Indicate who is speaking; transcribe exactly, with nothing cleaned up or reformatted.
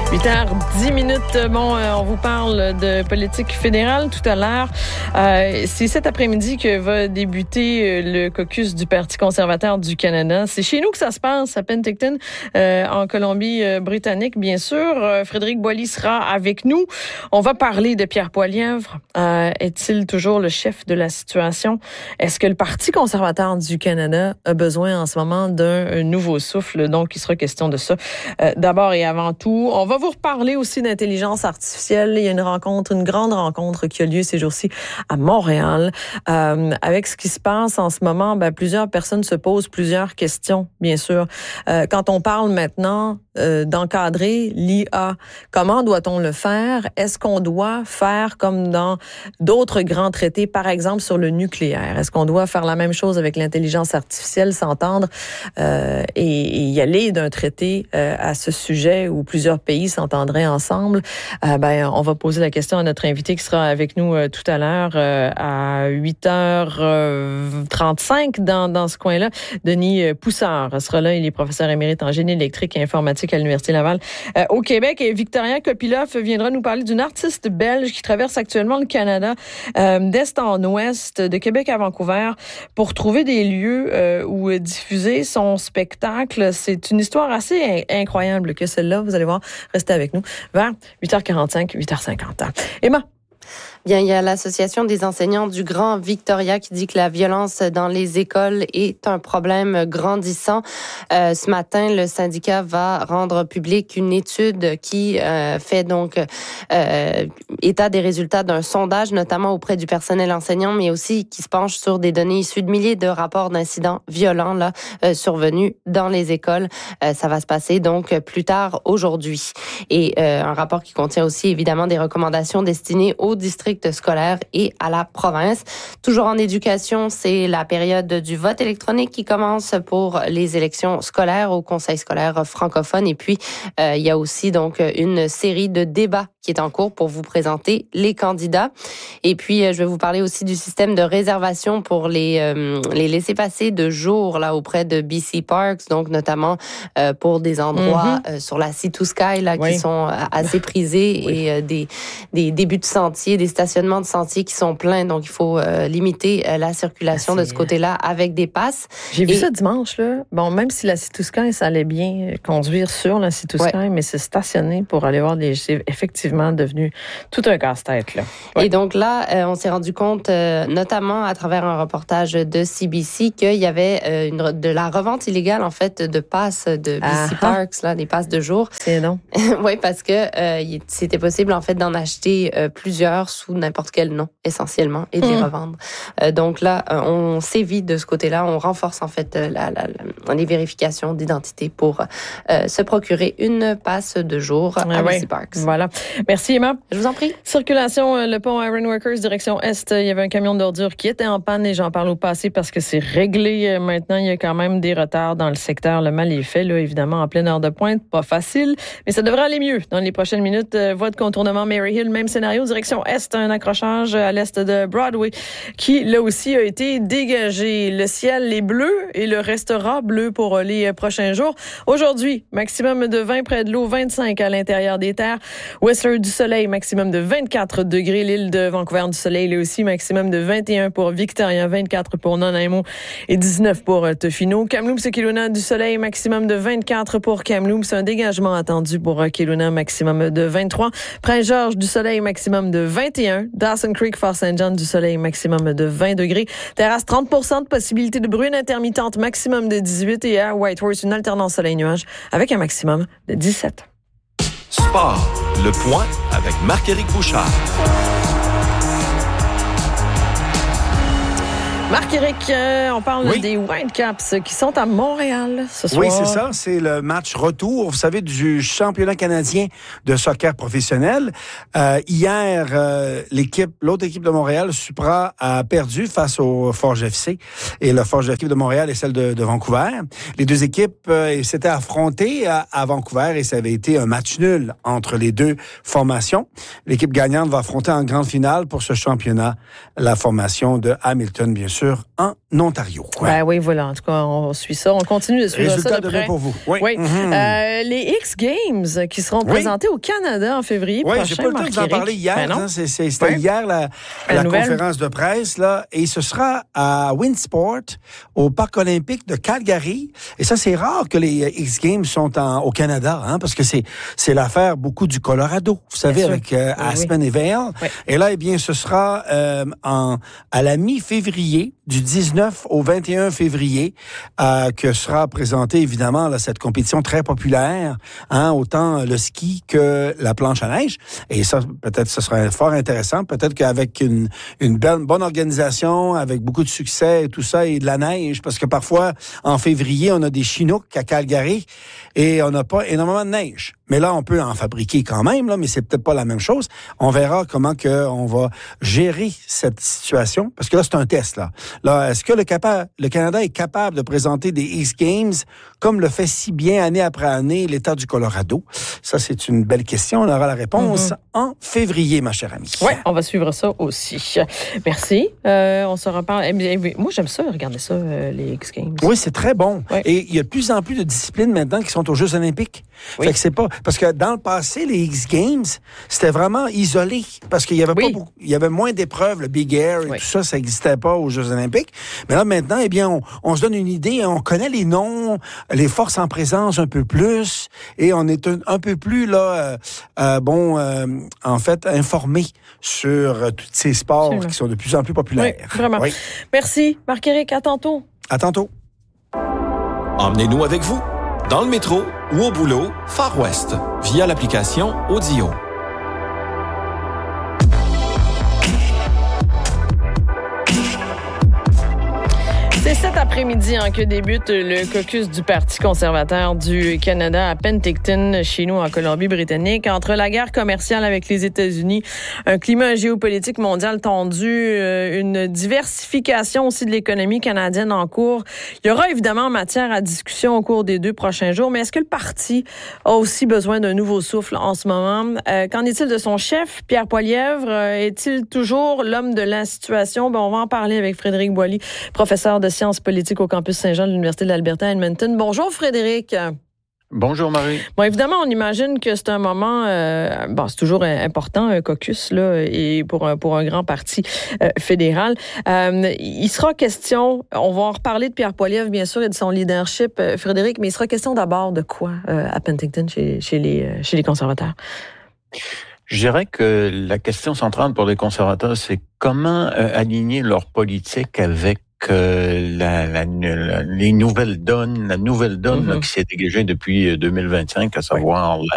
Speaker 1: huit heures dix minutes. Bon, euh, on vous parle de politique fédérale tout à l'heure. Euh, c'est cet après-midi que va débuter le caucus du Parti conservateur du Canada. C'est chez nous que ça se passe, à Penticton, euh, en Colombie-Britannique, bien sûr. Euh, Frédéric Boily sera avec nous. On va parler de Pierre Poilievre. Euh, est-il toujours le chef de la situation? Est-ce que le Parti conservateur du Canada a besoin en ce moment d'un nouveau souffle? Donc, il sera question de ça. Euh, d'abord et avant tout, on va vous reparler aussi d'intelligence artificielle. Il y a une rencontre, une grande rencontre qui a lieu ces jours-ci à Montréal. Euh, avec ce qui se passe en ce moment, ben, plusieurs personnes se posent plusieurs questions, bien sûr. Euh, quand on parle maintenant euh, d'encadrer l'I A, comment doit-on le faire? Est-ce qu'on doit faire comme dans d'autres grands traités, par exemple sur le nucléaire? Est-ce qu'on doit faire la même chose avec l'intelligence artificielle, s'entendre euh, et, et y aller d'un traité euh, à ce sujet où plusieurs pays s'entendraient ensemble? Euh, ben, on va poser la question à notre invité qui sera avec nous euh, tout à l'heure euh, à huit heures trente-cinq dans, dans ce coin-là. Denis Poussard sera là. Il est professeur émérite en génie électrique et informatique à l'Université Laval euh, au Québec. Et Victorien Kopylov viendra nous parler d'une artiste belge qui traverse actuellement le Canada euh, d'est en ouest, de Québec à Vancouver, pour trouver des lieux euh, où diffuser son spectacle. C'est une histoire assez incroyable que celle-là. Vous allez voir, restez avec nous vers huit heures quarante-cinq, huit heures cinquante. Emma?
Speaker 2: Bien, il y a l'Association des enseignants du Grand Victoria qui dit que la violence dans les écoles est un problème grandissant. Euh, ce matin, le syndicat va rendre publique une étude qui euh, fait donc euh, état des résultats d'un sondage, notamment auprès du personnel enseignant, mais aussi qui se penche sur des données issues de milliers de rapports d'incidents violents là euh, survenus dans les écoles. Euh, ça va se passer donc plus tard aujourd'hui. Et euh, un rapport qui contient aussi évidemment des recommandations destinées aux districts scolaires et à la province. Toujours en éducation, c'est la période du vote électronique qui commence pour les élections scolaires au conseil scolaire francophone. Et puis, euh, il y a aussi donc une série de débats qui est en cours pour vous présenter les candidats. Et puis, je vais vous parler aussi du système de réservation pour les euh, les laissez-passer de jour là auprès de B C Parks, donc notamment euh, pour des endroits mm-hmm. euh, sur la Sea to Sky là oui. qui sont assez prisés oui. et euh, des des débuts de sentiers, des stationnements de sentiers qui sont pleins. Donc, il faut euh, limiter euh, la circulation ah, de ce côté-là avec des passes.
Speaker 1: J'ai
Speaker 2: et...
Speaker 1: vu ça dimanche là. Bon, même si la Sea to Sky, ça allait bien conduire sur la Sea to Sky, ouais. mais se stationner pour aller voir des c'est effectivement devenu tout un casse-tête là. Ouais.
Speaker 2: Et donc là, euh, on s'est rendu compte, euh, notamment à travers un reportage de C B C, qu'il y avait euh, une, de la revente illégale en fait de passes de B C Parks, là, des passes de jour.
Speaker 1: C'est non.
Speaker 2: Oui, parce que euh, c'était possible en fait d'en acheter euh, plusieurs sous n'importe quel nom, essentiellement, et de mmh. les revendre. Euh, donc là, euh, on sévit de ce côté-là, on renforce en fait la, la, la, les vérifications d'identité pour euh, se procurer une passe de jour à ah, B C ouais. Parks.
Speaker 1: Voilà. Merci Emma.
Speaker 2: Je vous en prie.
Speaker 1: Circulation, le pont Ironworkers, direction Est. Il y avait un camion d'ordures qui était en panne et j'en parle au passé parce que c'est réglé. Maintenant, il y a quand même des retards dans le secteur. Le mal est fait, là, évidemment, en pleine heure de pointe. Pas facile, mais ça devrait aller mieux dans les prochaines minutes. Voie de contournement Mary Hill, même scénario, direction Est. Un accrochage à l'Est de Broadway qui, là aussi, a été dégagé. Le ciel est bleu et le restera bleu pour les prochains jours. Aujourd'hui, maximum de vingt près de l'eau, vingt-cinq à l'intérieur des terres. Whistler du Soleil, maximum de vingt-quatre degrés. L'île de Vancouver du Soleil, là aussi, maximum de vingt et un pour Victoria, vingt-quatre pour Nanaimo et dix-neuf pour Tofino. Kamloops et Kelowna du Soleil, maximum de vingt-quatre pour Kamloops. Un dégagement attendu pour Kelowna, maximum de vingt-trois. Prince-Georges du Soleil, maximum de vingt et un. Dawson Creek, Fort Saint John du Soleil, maximum de vingt degrés. Terrasse, trente pour cent de possibilité de bruine intermittente, maximum de dix-huit. Et à Whitehorse, une alternance soleil-nuage avec un maximum de dix-sept.
Speaker 3: Sport, le point avec Marc-Éric Bouchard.
Speaker 1: Marc-Éric, euh, on parle oui. des Whitecaps qui sont à Montréal ce soir.
Speaker 4: Oui, c'est ça. C'est le match retour, vous savez, du championnat canadien de soccer professionnel. Euh, hier, euh, l'équipe, l'autre équipe de Montréal, Supra, a perdu face au Forge F C. Et le Forge F C de Montréal et celle de, de Vancouver. Les deux équipes euh, s'étaient affrontées à, à Vancouver et ça avait été un match nul entre les deux formations. L'équipe gagnante va affronter en grande finale pour ce championnat la formation de Hamilton, bien sûr. sûr, en Ontario.
Speaker 1: Ouais. Ben oui, voilà. En tout cas, on suit ça. On continue de suivre
Speaker 4: Résultat
Speaker 1: ça de près.
Speaker 4: demain pour vous. Oui.
Speaker 1: oui.
Speaker 4: Mm-hmm.
Speaker 1: Euh, les X Games qui seront
Speaker 4: oui.
Speaker 1: présentés au Canada en févrie
Speaker 4: oui,
Speaker 1: prochain.
Speaker 4: Oui, j'ai pas le temps de vous en parler hier. Ben hein, c'est, c'est, c'était oui. hier la, la, la conférence de presse. Là, et ce sera à Winsport, au Parc olympique de Calgary. Et ça, c'est rare que les X Games sont en, au Canada, hein, parce que c'est, c'est l'affaire beaucoup du Colorado, vous savez, bien avec euh, Aspen oui. et Vail. Oui. Et là, eh bien, ce sera euh, en, à la mi-février, du dix-neuf au vingt et un février, euh, que sera présentée, évidemment, là, cette compétition très populaire, hein, autant le ski que la planche à neige. Et ça, peut-être, ce sera fort intéressant. Peut-être qu'avec une, une belle, bonne organisation, avec beaucoup de succès et tout ça, et de la neige, parce que parfois, en février, on a des Chinooks à Calgary et on n'a pas énormément de neige. Mais là, on peut en fabriquer quand même, là, mais c'est peut-être pas la même chose. On verra comment que on va gérer cette situation, parce que là, c'est un test, là. Là, est-ce que le, capa- le Canada est capable de présenter des X Games comme le fait si bien année après année l'État du Colorado? Ça, c'est une belle question. On aura la réponse mm-hmm. en février, ma chère amie.
Speaker 1: Oui, on va suivre ça aussi. Merci. Euh, on se reparle. Moi, j'aime ça, regarder ça, euh, les X Games.
Speaker 4: Oui, c'est très bon.
Speaker 1: Oui.
Speaker 4: Et il y a de plus en plus de disciplines maintenant qui sont aux Jeux olympiques. Oui. Fait que c'est pas... Parce que dans le passé, les X Games, c'était vraiment isolé. Parce qu'il y avait, oui. pas beaucoup, il y avait moins d'épreuves, le Big Air et oui. tout ça, ça n'existait pas aux Jeux olympiques. Mais là, maintenant, eh bien, on, on se donne une idée, on connaît les noms, les forces en présence un peu plus, et on est un, un peu plus, là, euh, euh, bon, euh, en fait, informé sur euh, tous ces sports Absolument. Qui sont de plus en plus populaires.
Speaker 1: Oui, vraiment. Oui. Merci, Marc-Éric. À tantôt.
Speaker 4: À tantôt.
Speaker 3: Emmenez-nous avec vous, dans le métro ou au boulot, Far West, via l'application Audio.
Speaker 1: C'est cet après-midi hein, que débute le caucus du Parti conservateur du Canada à Penticton, chez nous en Colombie-Britannique. Entre la guerre commerciale avec les États-Unis, un climat géopolitique mondial tendu, une diversification aussi de l'économie canadienne en cours. Il y aura évidemment matière à discussion au cours des deux prochains jours, mais est-ce que le parti a aussi besoin d'un nouveau souffle en ce moment? Euh, qu'en est-il de son chef, Pierre Poilievre? Est-il toujours l'homme de la situation? Ben, on va en parler avec Frédéric Boily, professeur de sciences politiques au campus Saint-Jean de l'Université de l'Alberta à Edmonton. Bonjour Frédéric.
Speaker 5: Bonjour Marie.
Speaker 1: Bon, évidemment, on imagine que c'est un moment, euh, bon, c'est toujours important, un caucus, là, et pour un, pour un grand parti euh, fédéral. Euh, il sera question, on va en reparler de Pierre Poilievre, bien sûr, et de son leadership, euh, Frédéric, mais il sera question d'abord de quoi euh, à Penticton chez, chez, les, euh, chez les conservateurs?
Speaker 5: Je dirais que la question centrale pour les conservateurs, c'est comment euh, aligner leur politique avec euh, la, la, la, les nouvelles donnes, la nouvelle donne mm-hmm. là, qui s'est dégagée depuis deux mille vingt-cinq, à savoir oui.